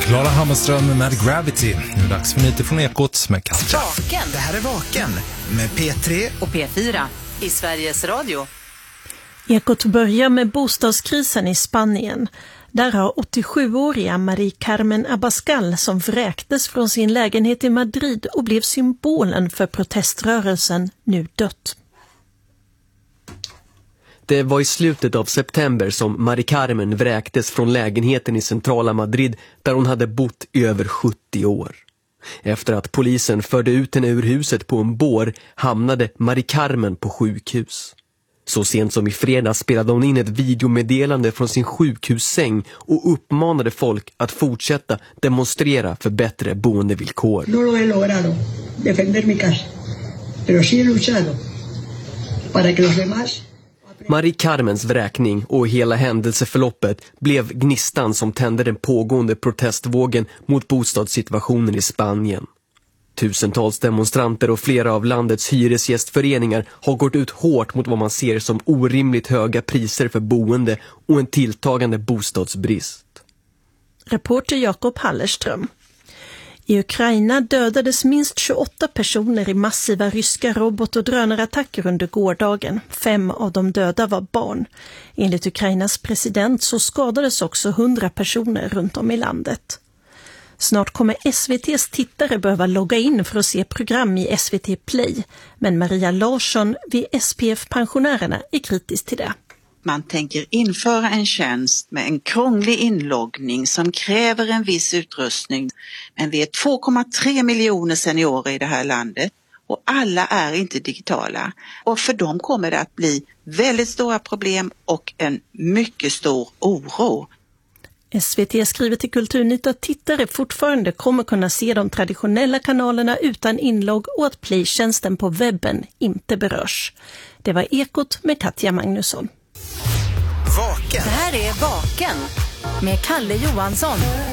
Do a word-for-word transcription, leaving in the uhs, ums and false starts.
Klara Hammarström med Gravity. Nu är det dags för nyheter från Ekot med Katja. Vaken. Det här är Vaken med P tre och P fyra i Sveriges Radio. Ekot börjar med bostadskrisen i Spanien. Där har åttiosjuåriga Marie Carmen Abascal, som vräktes från sin lägenhet i Madrid och blev symbolen för proteströrelsen, nu dött. Det var i slutet av september som Marie Carmen vräktes från lägenheten i centrala Madrid där hon hade bott i över sjuttio år. Efter att polisen förde ut henne ur huset på en bår hamnade Marie Carmen på sjukhus. Så sent som i fredags spelade hon in ett videomeddelande från sin sjukhussäng och uppmanade folk att fortsätta demonstrera för bättre boendevillkor. No lo he logrado defender mi casa, pero sí he luchado para que los demás. Marie Carmens vräkning och hela händelseförloppet blev gnistan som tände den pågående protestvågen mot bostadssituationen i Spanien. Tusentals demonstranter och flera av landets hyresgästföreningar har gått ut hårt mot vad man ser som orimligt höga priser för boende och en tilltagande bostadsbrist. Reporter Jakob Hallerström. I Ukraina dödades minst tjugoåtta personer i massiva ryska robot- och drönarattacker under gårdagen. Fem av de döda var barn. Enligt Ukrainas president så skadades också hundra personer runt om i landet. Snart kommer S V T:s tittare behöva logga in för att se program i S V T Play. Men Maria Larsson vid S P F-pensionärerna är kritisk till det. Man tänker införa en tjänst med en krånglig inloggning som kräver en viss utrustning. Men vi är två komma tre miljoner seniorer i det här landet och alla är inte digitala. Och för dem kommer det att bli väldigt stora problem och en mycket stor oro. S V T skriver till Kulturnytt att tittare fortfarande kommer kunna se de traditionella kanalerna utan inlogg och att playtjänsten på webben inte berörs. Det var Ekot med Katja Magnusson. Vaken. Det här är Vaken med Kalle Johansson.